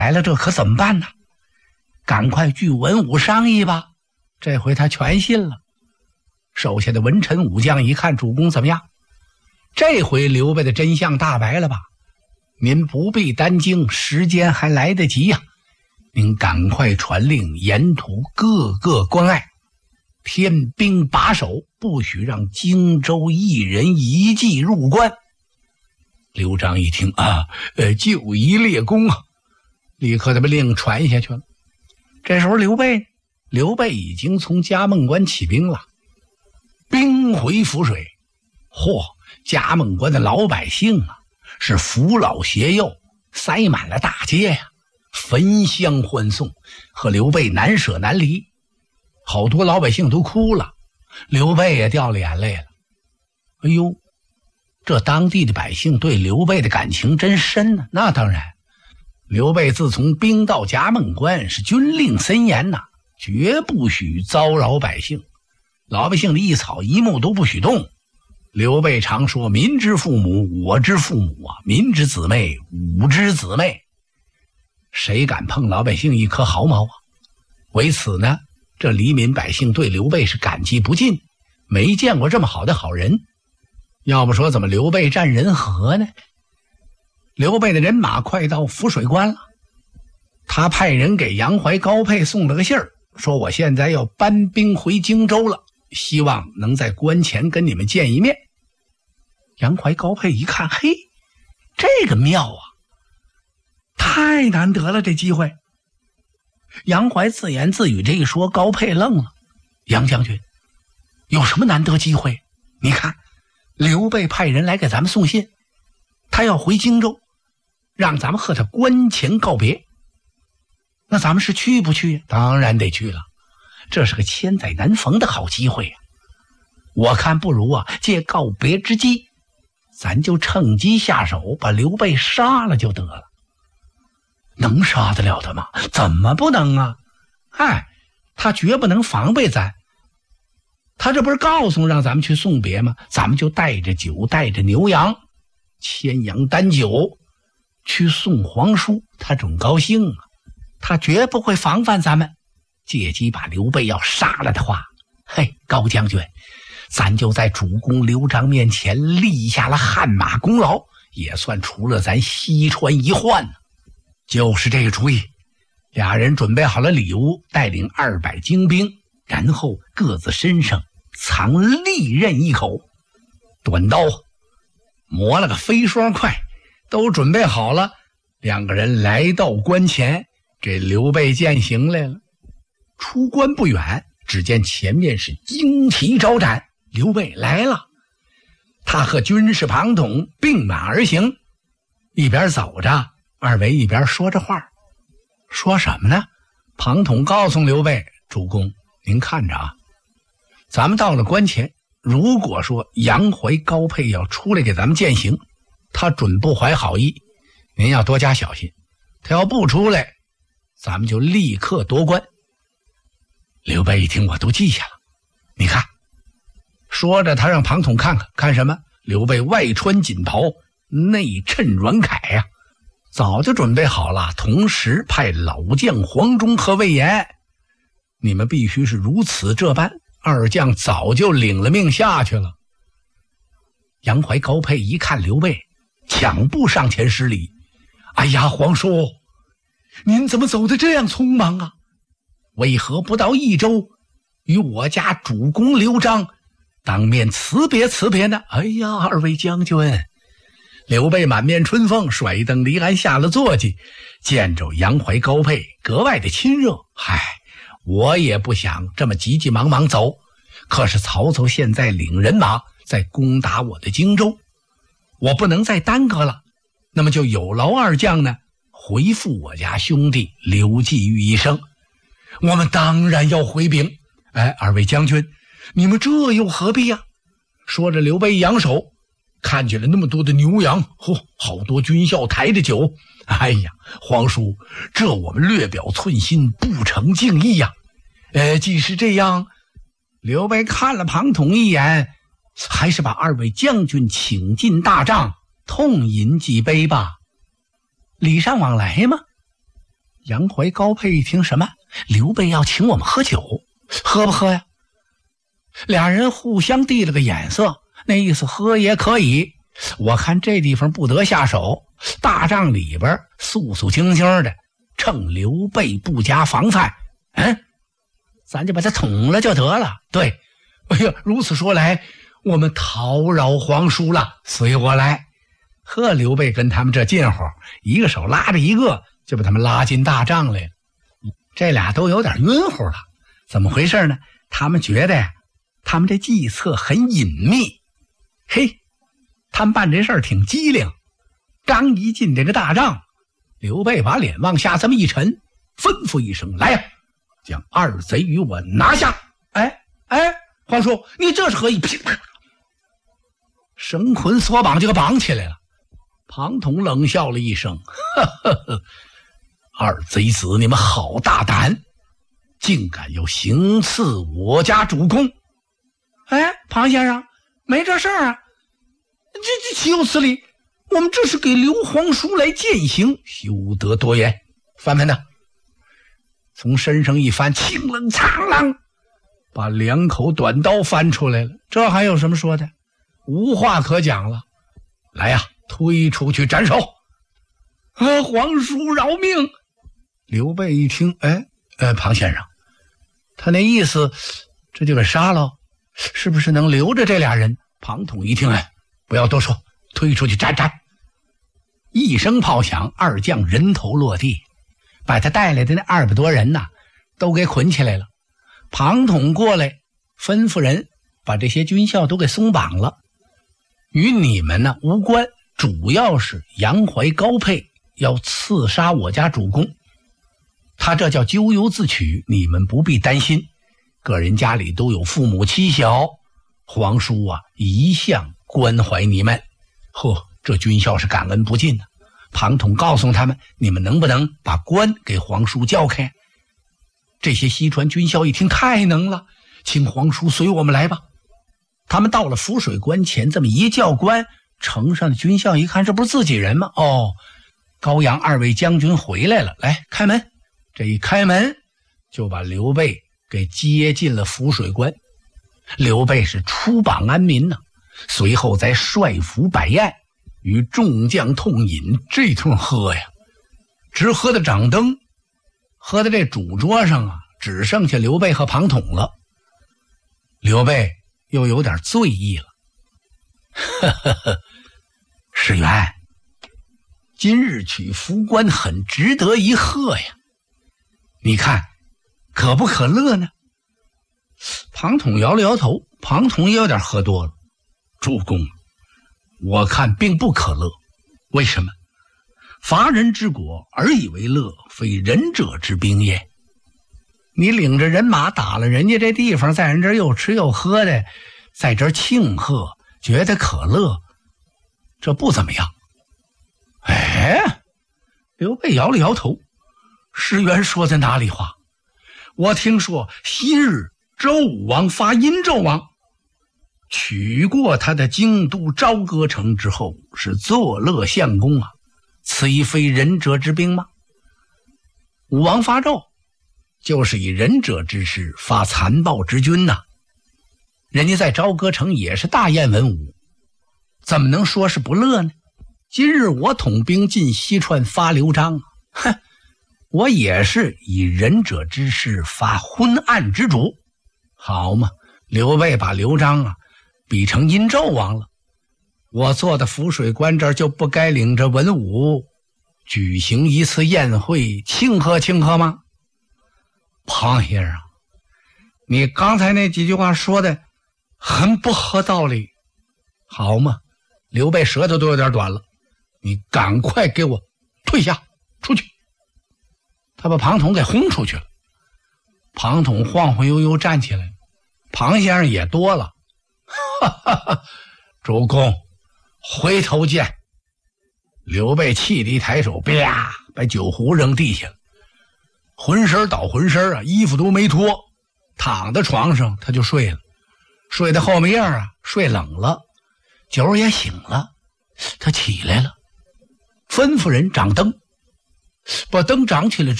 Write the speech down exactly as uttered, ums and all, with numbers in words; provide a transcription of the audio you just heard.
来了，这可怎么办呢？赶快聚文武商议吧。这回他全信了。手下的文臣武将一看，主公怎么样？这回刘备的真相大白了吧？您不必担惊，时间还来得及呀、啊！您赶快传令，沿途各个关隘，天兵把守，不许让荆州一人一骑入关。刘璋一听啊，呃，就一列功啊，立刻他把令传下去了。这时候刘备，刘备已经从嘉梦关起兵了，兵回涪水。嚯，嘉梦关的老百姓啊，是扶老携幼，塞满了大街呀、啊，焚香欢送，和刘备难舍难离。好多老百姓都哭了，刘备也掉了眼泪了。哎呦，这当地的百姓对刘备的感情真深呢、啊。那当然，刘备自从兵到嘉梦关，是军令森严呐、啊，绝不许糟扰百姓，老百姓的一草一木都不许动。刘备常说：“民之父母，我之父母啊；民之姊妹，吾之姊妹。”谁敢碰老百姓一颗毫毛啊？为此呢，这黎民百姓对刘备是感激不尽，没见过这么好的好人。要不说怎么刘备占人和呢？刘备的人马快到涪水关了，他派人给杨怀、高沛送了个信儿，说我现在要搬兵回荆州了，希望能在关前跟你们见一面。杨怀、高沛一看，嘿，这个妙啊，太难得了这机会。杨怀自言自语这一说，高沛愣了。杨将军，有什么难得机会？你看刘备派人来给咱们送信，他要回荆州，让咱们和他关前告别。那咱们是去不去？当然得去了，这是个千载难逢的好机会啊！我看不如啊，借告别之机，咱就趁机下手，把刘备杀了就得了。能杀得了他吗？怎么不能啊？哎，他绝不能防备咱。他这不是告诉让咱们去送别吗？咱们就带着酒，带着牛羊，牵羊担酒去送皇叔，他准高兴啊！他绝不会防范咱们。借机把刘备要杀了的话，嘿，高将军，咱就在主公刘璋面前立下了汗马功劳，也算除了咱西川一患呢。就是这个主意。俩人准备好了礼物，带领二百精兵，然后各自身上藏利刃一口，短刀，磨了个飞霜快，都准备好了。两个人来到关前，给刘备饯行来了。出关不远，只见前面是旌旗招展，刘备来了。他和军士庞统并马而行，一边走着，二位一边说着话。说什么呢？庞统告诉刘备，主公您看着啊，咱们到了关前，如果说杨怀、高沛要出来给咱们饯行，他准不怀好意，您要多加小心。他要不出来，咱们就立刻夺关。刘备一听，我都记下了。你看，说着他让庞统看看，看什么？刘备外穿锦袍，内衬软铠呀、啊，早就准备好了。同时派老将黄忠和魏延，你们必须是如此这般。二将早就领了命下去了。杨怀、高沛一看刘备，抢步上前施礼：“哎呀，皇叔，您怎么走得这样匆忙啊？为何不到益州与我家主公刘璋当面辞别辞别呢？”“哎呀，二位将军！”刘备满面春风，甩蹬离鞍下了坐骑，见着杨怀、高沛格外的亲热。嗨，我也不想这么急急忙忙走，可是曹操现在领人马在攻打我的荆州，我不能再耽搁了。那么就有劳二将呢，回复我家兄弟刘季玉一声，我们当然要回禀。哎，二位将军，你们这又何必啊？说着，刘备扬手，看见了那么多的牛羊，嚯、哦，好多军校抬着酒。哎呀，皇叔，这我们略表寸心，不成敬意呀、啊。呃，既是这样，刘备看了庞统一眼，还是把二位将军请进大帐，痛饮几杯吧，礼尚往来嘛。 杨怀、高沛一听什么？刘备要请我们喝酒，喝不喝呀？俩人互相递了个眼色，那意思喝也可以。我看这地方不得下手，大帐里边肃肃静静的，趁刘备不加防范，嗯，咱就把他捅了就得了。对，哎呀，如此说来，我们讨扰皇叔了，随我来。呵，刘备跟他们这近乎，一个手拉着一个，就把他们拉进大帐来了。这俩都有点晕乎了，怎么回事呢？他们觉得呀，他们这计策很隐秘。嘿，他们办这事儿挺机灵。刚一进这个大帐，刘备把脸往下这么一沉，吩咐一声：“来呀，将二贼与我拿下！”哎哎，皇叔，你这是何意？噼啪，绳捆索绑就给绑起来了。庞统冷笑了一声：“呵呵呵，二贼子，你们好大胆，竟敢要行刺我家主公！”哎，庞先生，没这事儿啊，这这岂有此理？我们这是给刘皇叔来践行，休得多言。翻翻他，从身上一翻，清冷苍啷，把两口短刀翻出来了。这还有什么说的？无话可讲了。来呀，推出去斩首！啊，皇叔饶命！刘备一听，哎，呃，庞先生，他那意思，这就给杀了，是不是能留着这俩人？庞统一听，哎，不要多说，推出去斩斩！一声炮响，二将人头落地，把他带来的那二百多人呐，都给捆起来了。庞统过来吩咐人把这些军校都给松绑了，与你们呢无关，主要是杨怀、高沛要刺杀我家主公，他这叫咎由自取，你们不必担心。个人家里都有父母妻小，皇叔啊一向关怀你们。呵，这军校是感恩不尽的。庞统告诉他们，你们能不能把官给皇叔交开？这些西川军校一听，太能了，请皇叔随我们来吧。他们到了浮水关前，这么一教官，城上的军校一看，这不是自己人吗？哦，高阳二位将军回来了，来开门。这一开门，就把刘备给接进了浮水关。刘备是出榜安民呢、啊，随后再率府摆宴，与众将痛饮，这通喝呀，直喝到掌灯，喝到这主桌上啊，只剩下刘备和庞统了。刘备又有点醉意了，呵呵呵，史元，今日取福关很值得一喝呀，你看可不可乐呢？庞统摇了摇头，庞统也有点喝多了。主公，我看并不可乐。为什么？伐人之国而以为乐，非仁者之兵也。你领着人马打了人家这地方，在人这儿又吃又喝的，在这儿庆贺，觉得可乐，这不怎么样。哎，刘备摇了摇头，石原说的哪里话？我听说昔日周武王伐殷纣王，取过他的京都朝歌城之后，是作乐相公啊，此亦非仁者之兵吗？武王伐纣，就是以仁者之师伐残暴之君呐、啊。人家在朝歌城也是大宴文武，怎么能说是不乐呢？今日我统兵进西川伐刘璋，哼，我也是以仁者之师伐昏暗之主。好嘛，刘备把刘璋啊比成殷纣王了，我坐的浮水关这儿就不该领着文武举行一次宴会庆贺庆贺吗？庞先生，你刚才那几句话说的很不合道理。好嘛，刘备舌头都有点短了，你赶快给我退下出去。他把庞统给轰出去了。庞统晃晃悠悠站起来，庞先生也多了，哈哈哈，主公回头见。刘备气得一抬手，啪，把酒壶扔地下了，浑身倒浑身啊，衣服都没脱，躺在床上他就睡了，睡到后面样啊，睡冷了，酒也醒了，他起来了，吩咐人掌灯，把灯掌起来之